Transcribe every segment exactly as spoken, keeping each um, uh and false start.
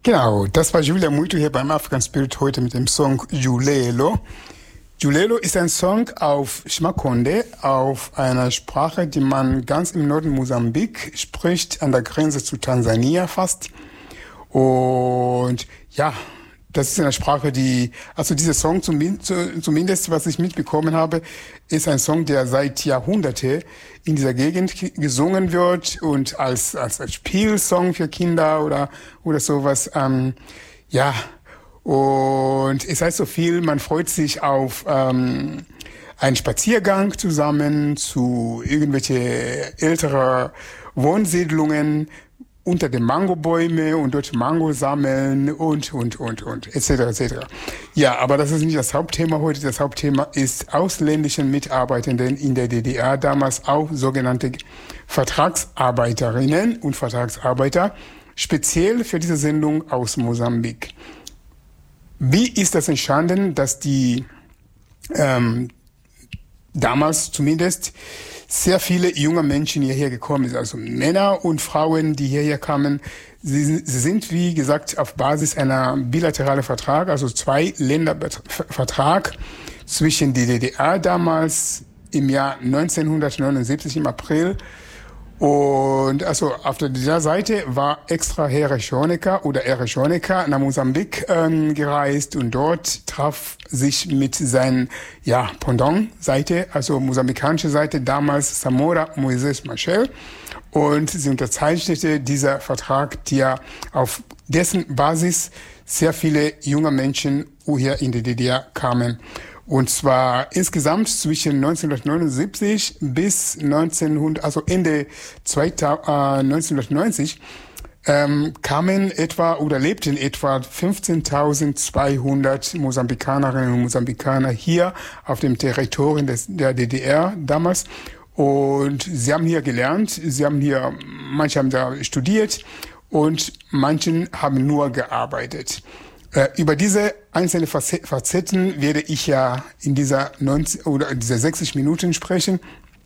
Genau, das war Julia Muito hier beim African Spirit heute mit dem Song Julelo. Julelo ist ein Song auf Shmakonde, auf einer Sprache, die man ganz im Norden Mosambik spricht, an der Grenze zu Tansania fast. Und ja, das ist eine Sprache, die, also dieser Song zumindest, was ich mitbekommen habe, ist ein Song, der seit Jahrhunderten in dieser Gegend gesungen wird und als, als, als Spielsong für Kinder oder, oder sowas, ähm, ja. Und es heißt so viel, man freut sich auf, ähm, einen Spaziergang zusammen zu irgendwelche ältere Wohnsiedlungen, unter den Mangobäume und dort Mango sammeln und, und, und, und, et cetera, et cetera. Ja, aber das ist nicht das Hauptthema heute. Das Hauptthema ist ausländischen Mitarbeitenden in der D D R, damals auch sogenannte Vertragsarbeiterinnen und Vertragsarbeiter, speziell für diese Sendung aus Mosambik. Wie ist das entstanden, dass die, ähm, damals zumindest, sehr viele junge Menschen hierher gekommen sind, also Männer und Frauen, die hierher kamen. Sie, sie sind, wie gesagt, auf Basis einer bilateralen Vertrag, also zwei Ländervertrag zwischen der D D R damals im Jahr neunzehnhundertneunundsiebzig im April. Und also auf der D D R-Seite war extra Herr Rechonecker oder Herr Rechonecker nach Mosambik ähm, gereist und dort traf sich mit seinen ja, Pendant-Seite, also mosambikanische Seite, damals Samora Moises Machel. Und sie unterzeichnete dieser Vertrag, der auf dessen Basis sehr viele junge Menschen hier in die D D R kamen. Und zwar insgesamt zwischen neunzehnhundertneunundsiebzig bis neunzehnhundert, also Ende neunzehnhundertneunzig, ähm, kamen etwa oder lebten etwa fünfzehntausendzweihundert Mosambikanerinnen und Mosambikaner hier auf dem Territorium des, der D D R damals. Und sie haben hier gelernt, sie haben hier, manche haben da studiert und manchen haben nur gearbeitet. Über diese einzelnen Facetten werde ich ja in dieser neunzig oder in dieser sechzig Minuten sprechen.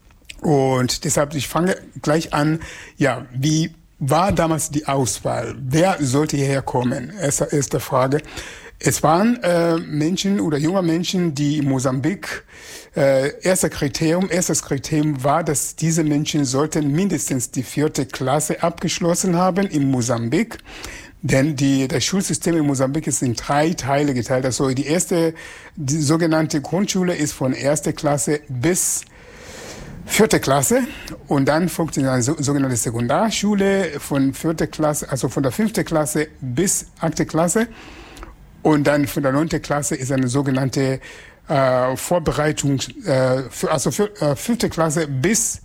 Und deshalb, ich fange gleich an. Ja, wie war damals die Auswahl? Wer sollte hierher kommen? Erste, erste Frage. Es waren äh, Menschen oder junge Menschen, die in Mosambik, äh, erster Kriterium, erstes Kriterium war, dass diese Menschen sollten mindestens die vierte Klasse abgeschlossen haben in Mosambik. Denn die, das Schulsystem in Mosambik ist in drei Teile geteilt. Also die erste, die sogenannte Grundschule ist von erster Klasse bis vierte Klasse. Und dann folgt eine so, sogenannte Sekundarschule von vierte Klasse, also von der fünften Klasse bis achte Klasse. Und dann von der neunten Klasse ist eine sogenannte äh, Vorbereitung, äh, für, also für, äh, fünfte Klasse bis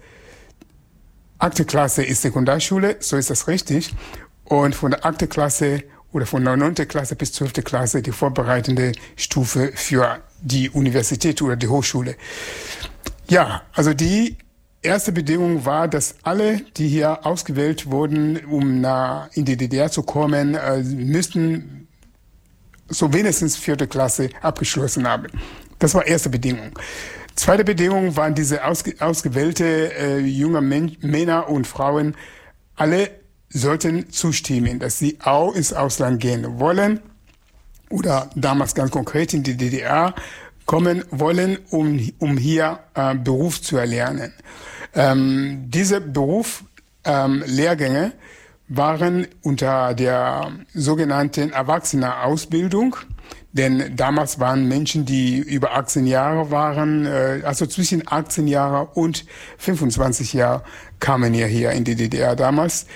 achte Klasse ist Sekundarschule, so ist das richtig. Und von der achten Klasse oder von der neunten Klasse bis zwölften Klasse die vorbereitende Stufe für die Universität oder die Hochschule. Ja, also die erste Bedingung war, dass alle, die hier ausgewählt wurden, um nach, in die D D R zu kommen, äh, müssten so wenigstens vierte Klasse abgeschlossen haben. Das war erste Bedingung. Zweite Bedingung waren diese ausge, ausgewählte äh, junge Men- Männer und Frauen, alle sollten zustimmen, dass sie auch ins Ausland gehen wollen oder damals ganz konkret in die D D R kommen wollen, um, um hier äh, Beruf zu erlernen. Ähm, diese Berufslehrgänge ähm, waren unter der sogenannten Erwachsenenausbildung, denn damals waren Menschen, die über achtzehn Jahre waren, äh, also zwischen achtzehn Jahre und fünfundzwanzig Jahre kamen ja hier in die D D R damals.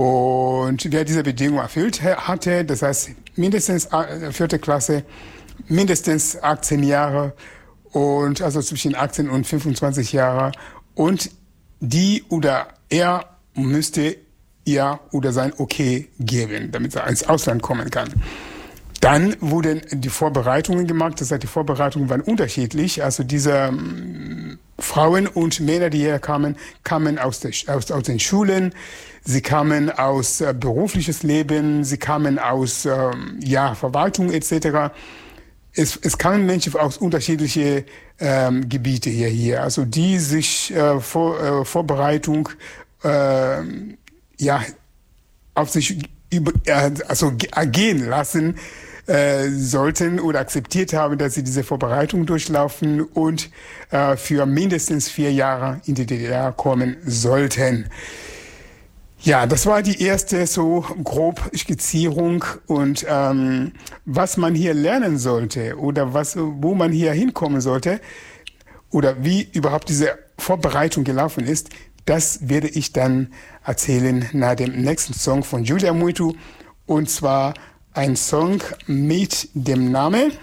Und wer diese Bedingung erfüllt hatte, das heißt mindestens vierte Klasse, mindestens achtzehn Jahre und also zwischen achtzehn und fünfundzwanzig Jahre und die oder er müsste ihr oder sein Okay geben, damit er ins Ausland kommen kann. Dann wurden die Vorbereitungen gemacht, das heißt die Vorbereitungen waren unterschiedlich, also diese ähm, Frauen und Männer, die hier kamen, kamen aus, der, aus, aus den Schulen, sie kamen aus äh, berufliches Leben, sie kamen aus ähm, ja, Verwaltung et cetera. Es, es kamen Menschen aus unterschiedlichen ähm, Gebiete hier, hier, also die sich äh, vor äh, Vorbereitung äh, ja, auf sich über, also ergehen lassen äh, sollten oder akzeptiert haben, dass sie diese Vorbereitung durchlaufen und äh, für mindestens vier Jahre in die D D R kommen sollten. Ja, das war die erste so grob Skizzierung und ähm, was man hier lernen sollte oder was, wo man hier hinkommen sollte oder wie überhaupt diese Vorbereitung gelaufen ist, das werde ich dann erzählen nach dem nächsten Song von Giulia Muito, und zwar ein Song mit dem Namen,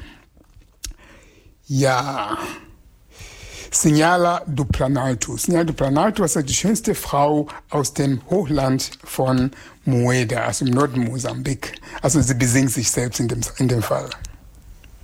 ja, Segnala do Planalto. Segnala do Planalto ist die schönste Frau aus dem Hochland von Moeda, also im Norden Mosambik. Also sie besingt sich selbst in dem, in dem Fall.